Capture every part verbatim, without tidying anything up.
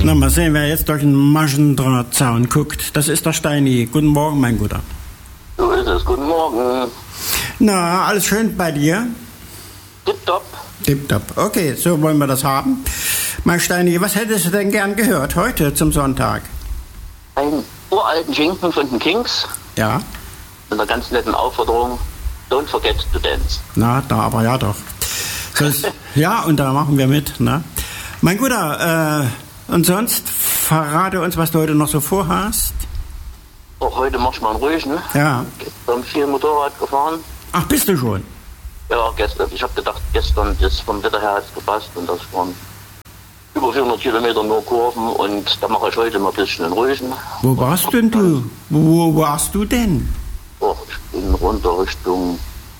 Na, mal sehen, wer jetzt durch den Maschendrahtzaun guckt. Das ist der Steini. Guten Morgen, mein Guter. So ist es. Guten Morgen. Na, alles schön bei dir? Tipptopp. Tipptopp. Okay, so wollen wir das haben. Mein Steini, was hättest du denn gern gehört heute zum Sonntag? Einen uralten Schinken von den Kings. Ja. Mit einer ganz netten Aufforderung. Don't forget to dance. Na, da aber ja doch. So ist, ja, und da machen wir mit, ne? Mein Guter, äh, und sonst verrate uns, was du heute noch so vorhast. Auch heute machst du mal ruhig, ne? Ja. Gestern viel Motorrad gefahren. Ach, bist du schon? Ja, gestern. Ich habe gedacht, gestern, das vom Wetter her hat es gepasst und das waren über vierhundert Kilometer nur Kurven und da mache ich heute mal ein bisschen den ruhigen. Wo warst denn du? Wo warst du denn? Oh, ich bin runter Richtung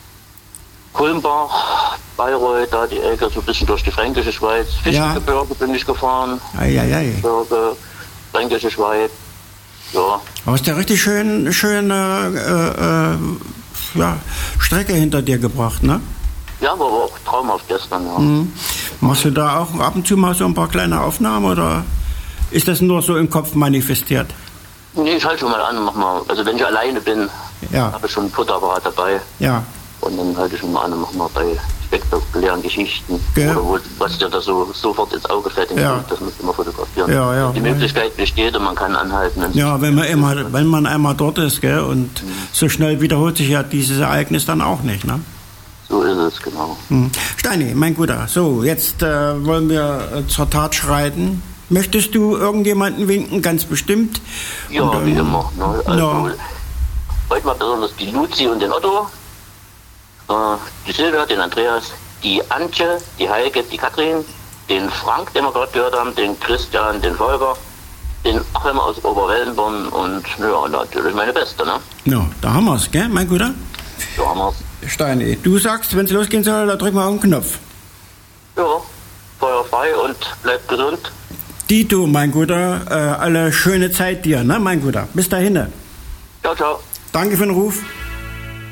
Kulmbach, Bayreuth, da die Ecke, so ein bisschen durch die Fränkische Schweiz. Fischgebirge ja. bin ich gefahren. Eieiei. Gebirge, Fränkische Schweiz. Ja. Aber ist ja richtig schön, schöne äh, äh, ja, Strecke hinter dir gebracht, ne? Ja, war aber auch traumhaft gestern, ja. Mhm. Machst du da auch ab und zu mal so ein paar kleine Aufnahmen oder ist das nur so im Kopf manifestiert? Nee, ich halte schon mal an, mach mal. Also wenn ich alleine bin, ja. habe ich schon ein Fotoapparat dabei. Ja. Und dann halte ich schon mal an und mach mal bei spektakulären Geschichten. Ja. Oder wo, was dir da so sofort ins Auge fällt, ja. das musst du mal fotografieren. Ja, ja. Die Möglichkeit besteht und man kann anhalten. Ja, wenn man immer, wenn man einmal dort ist, gell, und mhm. so schnell wiederholt sich ja dieses Ereignis dann auch nicht, ne? So ist es, genau. Mhm. Steini, mein Guter, so, jetzt äh, wollen wir äh, zur Tat schreiten. Möchtest du irgendjemanden winken, ganz bestimmt? Ja, und, wie ähm, immer. Ne? Also, no. Heute mal besonders die Luzi und den Otto, äh, die Silvia, den Andreas, die Antje, die Heike, die Katrin, den Frank, den wir gerade gehört haben, den Christian, den Volker, den Achim aus Oberwellenborn und ja, natürlich meine Beste, ne? Ja, da haben wir es, gell, mein Guter? Da haben wir's. Steini, du sagst, wenn es losgehen soll, da drücken wir auf den Knopf. Ja, Feuer frei und bleib gesund. Dito, mein Guter, äh, alle schöne Zeit dir, ne, mein Guter. Bis dahin. Ciao, ciao. Danke für den Ruf.